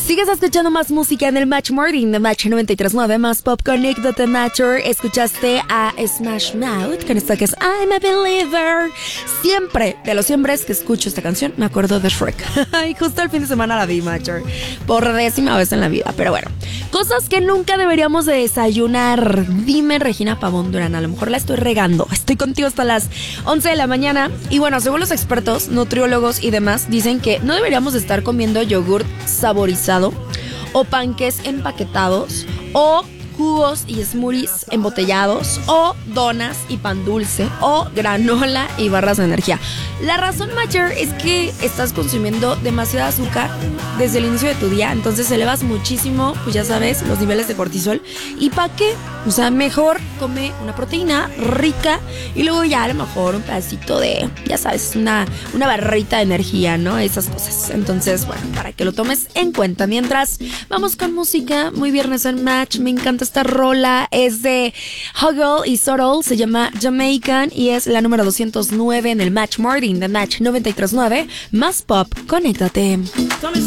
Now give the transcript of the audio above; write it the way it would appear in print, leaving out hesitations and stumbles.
Sigues escuchando más música en el Match Morning de Match 93.9, más pop Conéctate Matcher. Escuchaste a Smash Mouth con esta que es I'm a Believer. Siempre, de los siempre que escucho esta canción, me acuerdo de Shrek. Y justo el fin de semana la vi, Matcher, por 10ª vez en la vida. Pero bueno, cosas que nunca deberíamos de desayunar. Dime, Regina Pavón Durán, a lo mejor la estoy regando. Estoy contigo hasta las 11 de la mañana. Y bueno, según los expertos, nutriólogos y demás, dicen que no deberíamos de estar comiendo yogurt saborizado o panques empaquetados o jugos y smoothies embotellados o donas y pan dulce o granola y barras de energía. La razón mayor es que estás consumiendo demasiado azúcar desde el inicio de tu día, entonces elevas muchísimo, pues ya sabes, los niveles de cortisol. ¿Y para qué? O sea, mejor come una proteína rica y luego ya a lo mejor un pedacito de, ya sabes, una barrita de energía, ¿no? Esas cosas. Entonces, bueno, para que lo tomes en cuenta. Mientras, vamos con música. Muy viernes en Match. Me encanta esta rola. Es de Huggle y Sorrel. Se llama Jamaican y es la número 209 en el Match Morning de Match 93.9. Más pop. Conéctate.